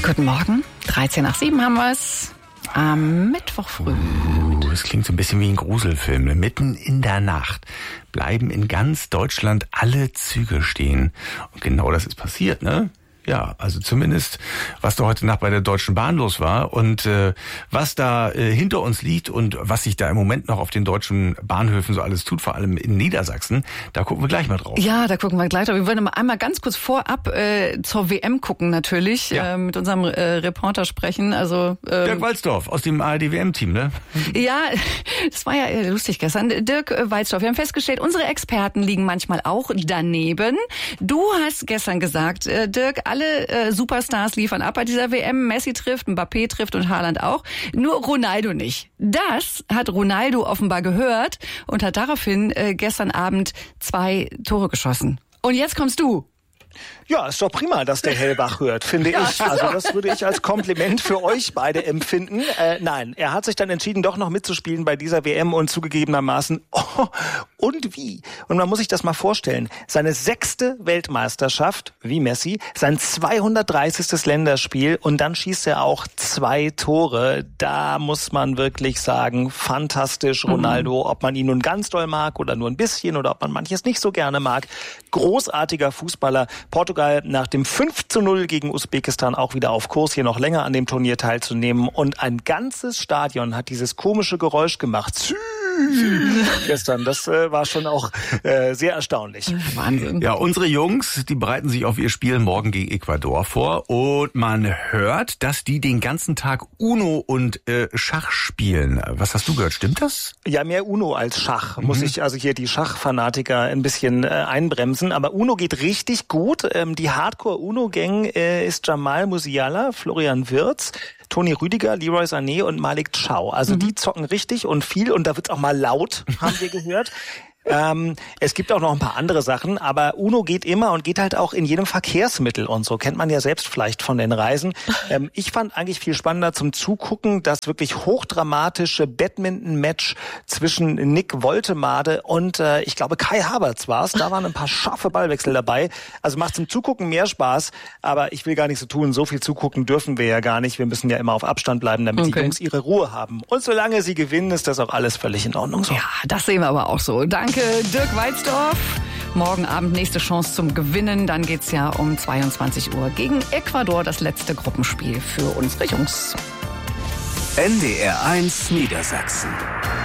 Guten Morgen, 13 nach 7 haben wir es. Am Mittwoch früh. Das klingt so ein bisschen wie ein Gruselfilm. Mitten in der Nacht bleiben in ganz Deutschland alle Züge stehen. Und genau das ist passiert, ne? Ja, also zumindest, was da heute Nacht bei der Deutschen Bahn los war und was da hinter uns liegt und was sich da im Moment noch auf den deutschen Bahnhöfen so alles tut, vor allem in Niedersachsen, da gucken wir gleich mal drauf. Ja, da gucken wir gleich drauf. Wir wollen mal einmal ganz kurz vorab zur WM gucken natürlich, Ja. mit unserem Reporter sprechen. Also Dirk Walzdorf aus dem ARD-WM-Team, ne? Ja, das war ja lustig gestern. Dirk Walzdorf, wir haben festgestellt, unsere Experten liegen manchmal auch daneben. Du hast gestern gesagt, Dirk, alle Superstars liefern ab bei dieser WM. Messi trifft, Mbappé trifft und Haaland auch. Nur Ronaldo nicht. Das hat Ronaldo offenbar gehört und hat daraufhin gestern Abend 2 Tore geschossen. Und jetzt kommst du. Ja, ist doch prima, dass der Hellbach hört, finde ich. Also das würde ich als Kompliment für euch beide empfinden. Nein, er hat sich dann entschieden, doch noch mitzuspielen bei dieser WM und zugegebenermaßen, und wie? Und man muss sich das mal vorstellen, seine 6. Weltmeisterschaft, wie Messi, sein 230. Länderspiel und dann schießt er auch 2 Tore. Da muss man wirklich sagen, fantastisch, Ronaldo, ob man ihn nun ganz doll mag oder nur ein bisschen oder ob man manches nicht so gerne mag. Großartiger Fußballer. Portugal nach dem 5:0 gegen Usbekistan auch wieder auf Kurs, hier noch länger an dem Turnier teilzunehmen. Und ein ganzes Stadion hat dieses komische Geräusch gemacht. Gestern, das war schon auch sehr erstaunlich. Wahnsinn. Ja, unsere Jungs, die bereiten sich auf ihr Spiel morgen gegen Ecuador vor und man hört, dass die den ganzen Tag Uno und Schach spielen. Was hast du gehört? Stimmt das? Ja, mehr Uno als Schach. Muss ich also hier die Schachfanatiker ein bisschen einbremsen. Aber Uno geht richtig gut. Die Hardcore-Uno-Gang ist Jamal Musiala, Florian Wirtz, Toni Rüdiger, Leroy Sané und Malik Chow. Also die zocken richtig und viel und da wird's auch mal laut, haben wir gehört. Es gibt auch noch ein paar andere Sachen, aber Uno geht immer und geht halt auch in jedem Verkehrsmittel und so. Kennt man ja selbst vielleicht von den Reisen. Ich fand eigentlich viel spannender zum Zugucken das wirklich hochdramatische Badminton-Match zwischen Nick Woltemade und ich glaube Kai Havertz war's. Da waren ein paar scharfe Ballwechsel dabei. Also macht zum Zugucken mehr Spaß, aber ich will gar nicht so tun. So viel zugucken dürfen wir ja gar nicht. Wir müssen ja immer auf Abstand bleiben, damit die Jungs ihre Ruhe haben. Und solange sie gewinnen, ist das auch alles völlig in Ordnung so. Ja, das sehen wir aber auch so. Danke, Dirk Walzdorf. Morgen Abend nächste Chance zum Gewinnen. Dann geht's ja um 22 Uhr gegen Ecuador, das letzte Gruppenspiel für unsere Jungs. NDR 1 Niedersachsen.